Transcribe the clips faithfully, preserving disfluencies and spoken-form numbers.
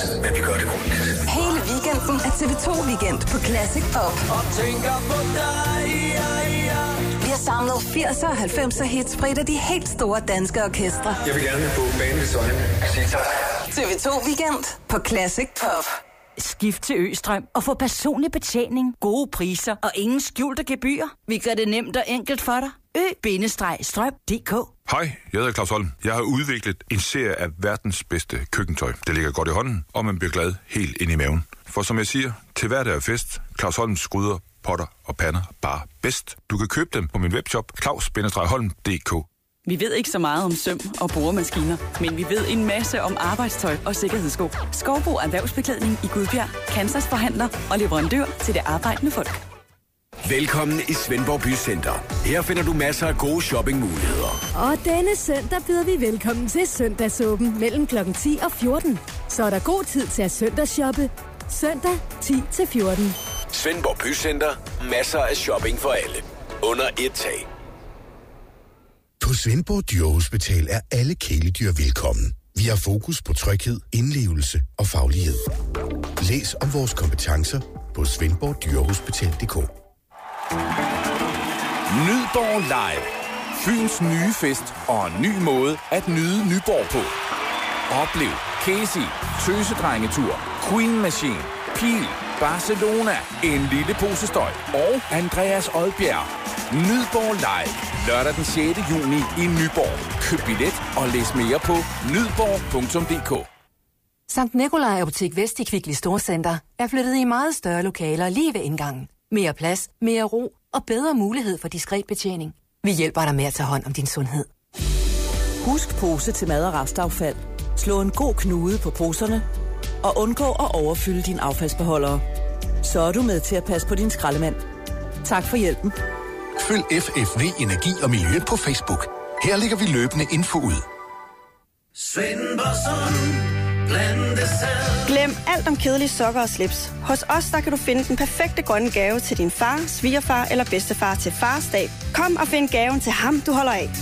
men vi gør det ordentligt. Hele weekenden er T V to Weekend på Classic Pop. Og tænker på dig, ja, ja. Vi har samlet firserne og halvfemserne hits fra et af de helt store danske orkestre. Jeg vil gerne på banens øjne sige tak. T V to Weekend på Classic Pop. Skift til Østrøm og få personlig betjening, gode priser og ingen skjulte gebyrer. Vi gør det nemt og enkelt for dig. Ø-strøm punktum d k. Hej, jeg hedder Claus Holm. Jeg har udviklet en serie af verdens bedste køkkentøj. Det ligger godt i hånden, og man bliver glad helt ind i maven. For som jeg siger, til hverdag er fest. Claus Holms gryder, potter og pander bare bedst. Du kan købe dem på min webshop claus bindestreg holm punktum d k. Vi ved ikke så meget om søm og boremaskiner, men vi ved en masse om arbejdstøj og sikkerhedssko. Skovbo Erhvervsbeklædning i Gudbjerg, Kansas forhandler og leverandør til det arbejdende folk. Velkommen i Svendborg Bycenter. Her finder du masser af gode shoppingmuligheder. Og denne søndag byder vi velkommen til søndagsåben mellem klokken ti og fjorten. Så er der god tid til at søndagsshoppe. Søndag ti til fjorten. Svendborg Bycenter. Masser af shopping for alle. Under et tag. På Svendborg Dyrehospital er alle kæledyr velkommen. Vi har fokus på tryghed, indlevelse og faglighed. Læs om vores kompetencer på svendborg dyrehospital punktum d k. Nyborg Live. Fyns nye fest og en ny måde at nyde Nyborg på. Oplev Casey, Tøsedrengetur, Queen Machine, Pil, Barcelona, En lille pose støj og Andreas Odbjerg. Nyborg Live. Lørdag den sjette juni i Nyborg. Køb billet og læs mere på nyborg punktum d k. Sankt Nikolaj Butik Vest i Kvickly Storcenter er flyttet i meget større lokaler lige ved indgangen. Mere plads, mere ro og bedre mulighed for diskret betjening. Vi hjælper dig med at tage hånd om din sundhed. Husk pose til mad- og restaffald. Slå en god knude på poserne og undgå at overfylde din affaldsbeholdere. Så er du med til at passe på din skraldemand. Tak for hjælpen. Følg F F V Energi og Miljø på Facebook. Her lægger vi løbende info ud. Glem alt om kedelige sokker og slips. Hos os der kan du finde den perfekte grønne gave til din far, svigerfar eller bedstefar til fars dag. Kom og find gaven til ham, du holder af.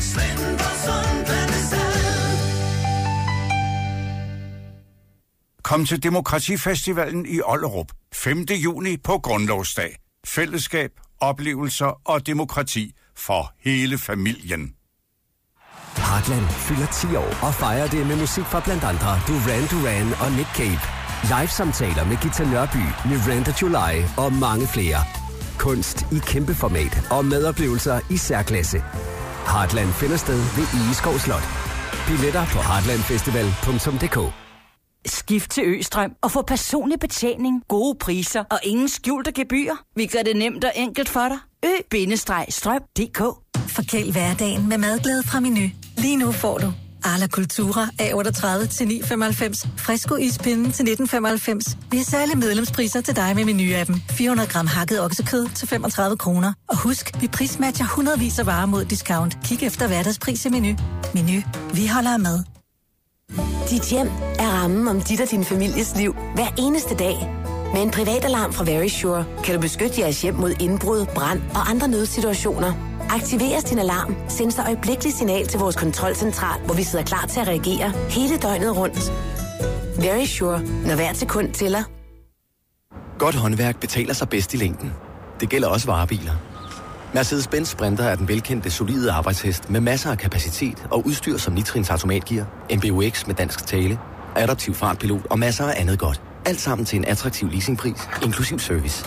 Kom til Demokratifestivalen i Ollerup. femte juni på Grundlovsdag. Fællesskab, oplevelser og demokrati for hele familien. Heartland fylder ti år og fejrer det med musik fra blandt andre Duran Duran og Nick Cave. Live-samtaler med Gita Nørby, Miranda July og mange flere. Kunst i kæmpe format og medoplevelser i særklasse. Heartland finder sted ved Egeskov Slot. Billetter på heartlandfestival punktum d k. Skift til Østrøm og få personlig betjening, gode priser og ingen skjulte gebyrer. Vi gør det nemt og enkelt for dig. Ø-strøm punktum d k. Forkæl hverdagen med madglæde fra Menu. Lige nu får du Arla Cultura A otteogtredive til ni femoghalvfems, Fresco ispinden til nitten femoghalvfems. Vi har særlige medlemspriser til dig med Menu-appen. fire hundrede gram hakket oksekød til femogtredive kroner. Og husk, vi prismatcher hundredvis af varer mod discount. Kig efter hverdagspris i Menu. Menu. Vi holder af mad. Dit hjem er rammen om dit og din families liv hver eneste dag. Med en privatalarm fra Verisure kan du beskytte jeres hjem mod indbrud, brand og andre nødsituationer. Aktiveres din alarm, sendes der øjeblikkeligt signal til vores kontrolcentral, hvor vi sidder klar til at reagere hele døgnet rundt. Verisure, når hver sekund tæller. Godt håndværk betaler sig bedst i længden. Det gælder også varebiler. Mercedes-Benz Sprinter er den velkendte, solide arbejdshest med masser af kapacitet og udstyr som nitrins automatgear, M B U X med dansk tale, adaptiv fartpilot og masser af andet godt. Alt sammen til en attraktiv leasingpris, inklusiv service.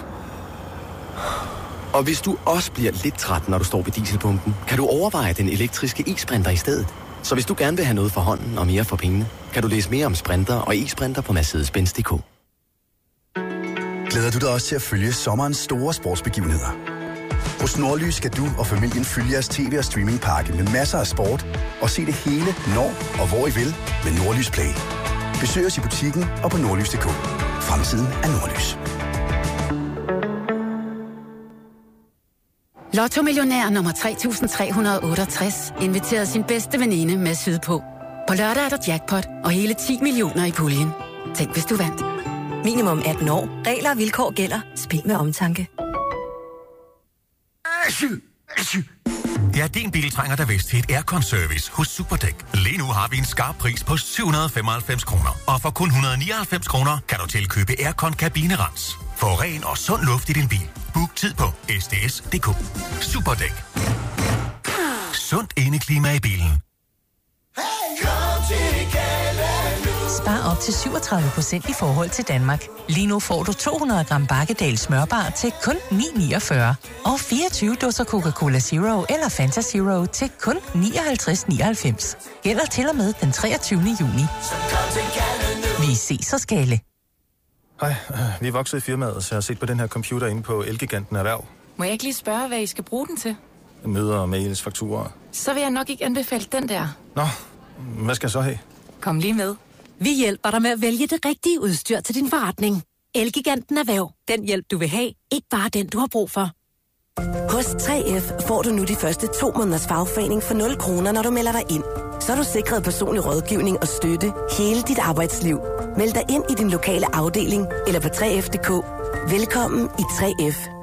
Og hvis du også bliver lidt træt, når du står ved dieselpumpen, kan du overveje den elektriske e-Sprinter i stedet. Så hvis du gerne vil have noget for hånden og mere for pengene, kan du læse mere om Sprinter og e-Sprinter på mercedes benz punktum d k. Glæder du dig også til at følge sommerens store sportsbegivenheder? Hos Nordlys skal du og familien følge jeres tv- og streamingpakke med masser af sport og se det hele, når og hvor I vil med Nordlys Play. Besøg os i butikken og på nordlys punktum d k. Fremtiden er Nordlys. Lotto-millionær nummer tre tusind tre hundrede og otteogtres inviterede sin bedste veninde med sydpå. På lørdag er der jackpot og hele ti millioner i puljen. Tænk, hvis du vandt. Minimum atten år. Regler og vilkår gælder. Spil med omtanke. Ja, din bil trænger da vist til et aircon-service hos Superdæk. Lige nu har vi en skarp pris på syv hundrede og femoghalvfems kroner. Og for kun et hundrede og nioghalvfems kroner kan du tilkøbe aircon-kabinerens. Få ren og sund luft i din bil. Book tid på s d s punktum d k. Superdæk. Sundt indeklima i bilen. Spar op til syvogtredive procent i forhold til Danmark. Lige nu får du to hundrede gram Bakkedal smørbar til kun ni niogfyrre. Og fireogtyve dåser Coca-Cola Zero eller Fanta Zero til kun nioghalvtreds nioghalvfems. Gælder til og med den treogtyvende juni. Vi ses og Skalle. Hej, vi er vokset i firmaet, så jeg har set på den her computer inde på Elgiganten Erhverv. Må jeg ikke lige spørge, hvad I skal bruge den til? Møder, mails, fakturer. Så vil jeg nok ikke anbefale den der. Nå, hvad skal jeg så have? Kom lige med. Vi hjælper dig med at vælge det rigtige udstyr til din forretning. Elgiganten Erhverv. Den hjælp, du vil have. Ikke bare den, du har brug for. Hos tre F får du nu de første to måneders fagforening for nul kroner, når du melder dig ind. Så er du sikret personlig rådgivning og støtte hele dit arbejdsliv. Meld dig ind i din lokale afdeling eller på tre F punktum d k. Velkommen i tre F.